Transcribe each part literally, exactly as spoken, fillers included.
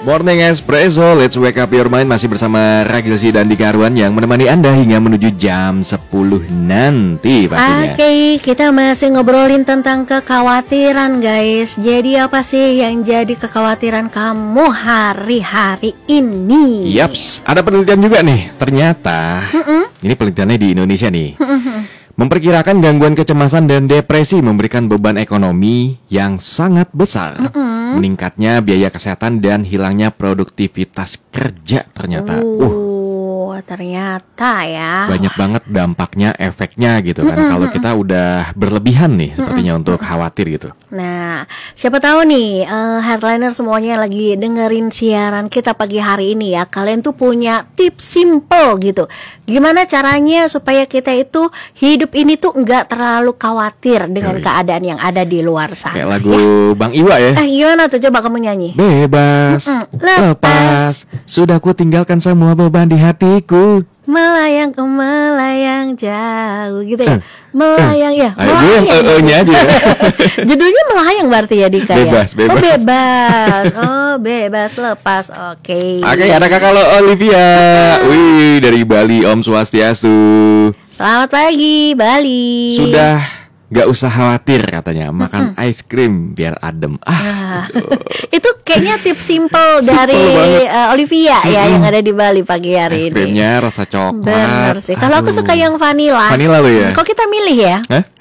Morning Espresso, let's wake up your mind. Masih bersama Ragilsi dan Dika Arwan yang menemani Anda hingga menuju jam sepuluh nanti pastinya. Oke, okay, kita masih ngobrolin tentang kekhawatiran guys. Jadi apa sih yang jadi kekhawatiran kamu hari-hari ini? Yaps, ada penelitian juga nih. Ternyata, mm-mm. ini penelitiannya di Indonesia nih. Mm-mm. Memperkirakan gangguan kecemasan dan depresi memberikan beban ekonomi yang sangat besar. Mm-hmm. Meningkatnya biaya kesehatan dan hilangnya produktivitas kerja ternyata. Uh, uh ternyata ya. Banyak banget dampaknya, efeknya gitu kan. Mm-hmm. Kalau kita udah berlebihan nih sepertinya mm-hmm. untuk khawatir gitu. Nah, siapa tahu nih uh, headliner semuanya lagi dengerin siaran kita pagi hari ini ya. Kalian tuh punya tips simple gitu. Gimana caranya supaya kita itu hidup ini tuh enggak terlalu khawatir dengan oh, iya. keadaan yang ada di luar sana. Kayak lagu ya? Bang Iwa ya. Eh gimana tuh, coba kamu nyanyi. Bebas, Mm-mm. lepas, lepas, sudah ku tinggalkan semua beban di hatiku. Melayang ke melayang jauh gitu ya. Melayang ya. Melayang. Ayo, yang nya aja. Judulnya melayang berarti ya Dika ya. Bebas, bebas. Oh bebas. Oh bebas lepas. Oke. Okay. Oke, okay, ada kakak lo Olivia. Wih, dari Bali, Om Swastiastu. Selamat pagi Bali. Sudah gak usah khawatir katanya, makan mm-hmm. ice cream biar adem. Ah, itu kayaknya tips simple dari uh, Olivia mm-hmm. ya yang ada di Bali pagi hari ini. Ice creamnya rasa coklat. Bener sih. Kalau aku suka yang vanilla. Vanilla lo ya? Kok kita milih ya?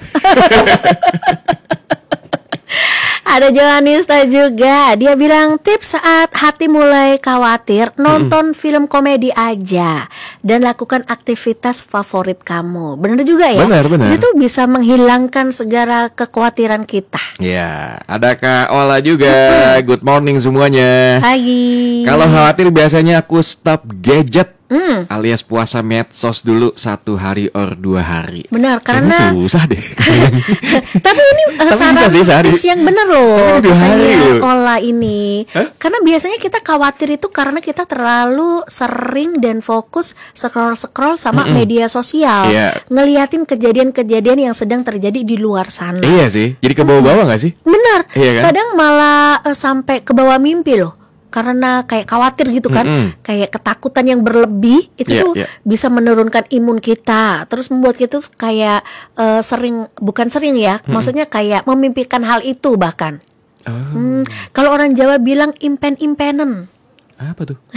Ada Johanista juga. Dia bilang tips saat hati mulai khawatir, nonton mm-hmm. film komedi aja dan lakukan aktivitas favorit kamu. Benar juga ya? Benar, benar. Itu bisa menghilangkan segala kekhawatiran kita. Ya, ada Kak Ola juga. Good morning semuanya. Pagi. Kalau khawatir biasanya aku stop gadget. Hmm. Alias puasa medsos dulu satu hari or dua hari. Benar, karena kayaknya susah deh. Tapi ini uh, Tapi saran sih, tips yang benar loh katanya Ola ini. Huh? Karena biasanya kita khawatir itu karena kita terlalu sering dan fokus scroll-scroll sama Mm-mm. media sosial, yeah. ngeliatin kejadian-kejadian yang sedang terjadi di luar sana. Iya sih, jadi ke bawah-bawah nggak sih? Benar, iya kan? Kadang malah uh, sampai ke bawah mimpi loh. Karena kayak khawatir gitu kan, mm-hmm. kayak ketakutan yang berlebih itu yeah, tuh yeah. bisa menurunkan imun kita, terus membuat kita tuh kayak uh, sering, bukan sering ya, mm-hmm. maksudnya kayak memimpikan hal itu bahkan. Oh. Hmm, kalau orang Jawa bilang impen-impenan. Apa tuh?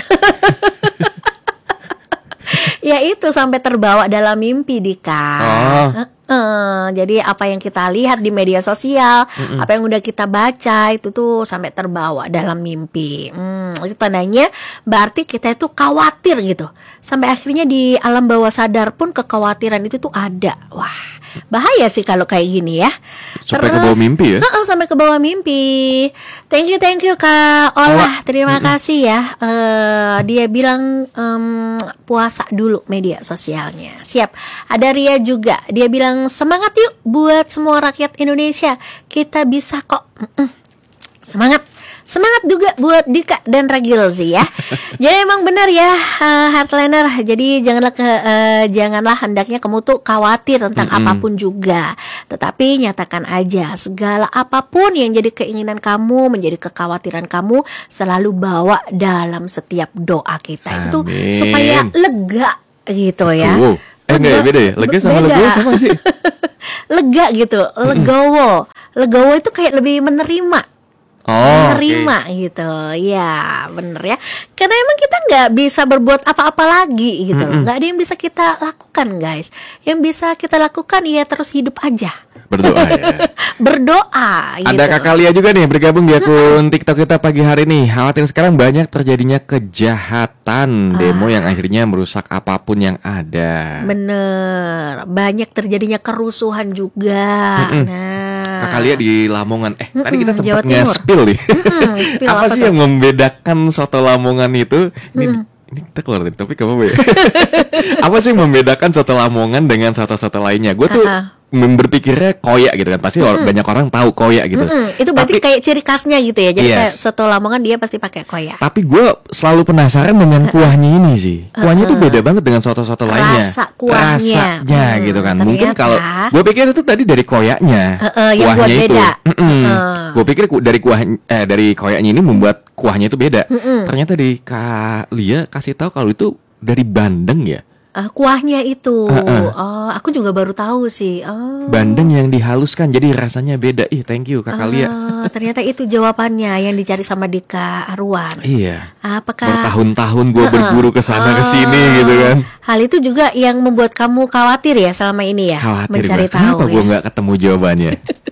Ya itu sampai terbawa dalam mimpi Dika. Oh. Uh, jadi apa yang kita lihat di media sosial, Mm-mm. apa yang udah kita baca itu tuh sampai terbawa dalam mimpi. Hmm, itu tandanya berarti kita itu khawatir gitu. Sampai akhirnya di alam bawah sadar pun kekhawatiran itu tuh ada. Wah, bahaya sih kalau kayak gini ya. Sampai Terus, ke bawah mimpi ya? Uh-uh, sampai ke bawah mimpi. Thank you, thank you Kak Olah. Terima Mm-mm. kasih ya. Uh, dia bilang um, puasa dulu media sosialnya. Siap. Ada Ria juga. Dia bilang semangat yuk buat semua rakyat Indonesia. Kita bisa kok. Mm-mm. Semangat. Semangat juga buat Dika dan Ragilsi ya. Jadi emang benar ya uh, Heartliner. Jadi janganlah ke, uh, janganlah hendaknya kamu tuh khawatir tentang mm-hmm. apapun juga. Tetapi nyatakan aja segala apapun yang jadi keinginan kamu, menjadi kekhawatiran kamu, selalu bawa dalam setiap doa kita. Amin. Itu supaya lega gitu ya. Wow. Eh enggak ya, beda ya? Lega sama beda. legowo sama sih. Lega gitu, legowo. Legowo itu kayak lebih menerima. Oh, menerima okay. gitu, ya bener ya. Karena emang kita nggak bisa berbuat apa-apa lagi gitu, mm-hmm. nggak ada yang bisa kita lakukan guys. Yang bisa kita lakukan ya terus hidup aja. Berdoa ya. Berdoa. Ada gitu. Kakak Lia juga nih bergabung di akun mm-hmm. TikTok kita pagi hari ini. Khawatir sekarang banyak terjadinya kejahatan, ah. demo yang akhirnya merusak apapun yang ada. Bener, banyak terjadinya kerusuhan juga. Mm-hmm. Nah, Kakak Lia di Lamongan. Eh mm-hmm. tadi kita sempat nge-spill nih. Hmm, apa, apa sih tuh? Yang membedakan soto Lamongan itu? Ini, hmm. ini kita keluar dari topik apa ya? Apa sih yang membedakan soto Lamongan dengan soto-soto lainnya? Gue tuh uh-huh. berpikirnya koyak gitu kan, pasti mm-hmm. banyak orang tahu koyak gitu. Mm-hmm. Itu berarti tapi, kayak ciri khasnya gitu ya. Jadi yes. kayak soto Lamongan dia pasti pakai koyak. Tapi gue selalu penasaran dengan kuahnya ini sih. Kuahnya uh-uh. tuh beda banget dengan soto-soto lainnya. Rasa kuahnya, rasanya hmm, gitu kan. Ternyata, mungkin kalau gue pikir itu tadi dari koyaknya, uh-uh, yang buat kuahnya beda. itu. Uh-uh. Gue pikir dari kuah eh dari koyaknya ini membuat kuahnya itu beda. Mm-mm. Ternyata di Kak Lia kasih tahu kalau itu dari bandeng ya. Ah, kuahnya itu. Uh-uh. Oh, aku juga baru tahu sih. Oh. Bandeng yang dihaluskan jadi rasanya beda. Ih, thank you Kakak Lia. Oh, ternyata itu jawabannya yang dicari sama Dika Arwan. Iya. Apakah Bertahun-tahun gue Uh-uh. berburu ke sana ke sini Oh. gitu kan. hal itu juga yang membuat kamu khawatir ya selama ini ya, Khawatir mencari gue. Kenapa tahu gue ya? nggak ketemu jawabannya?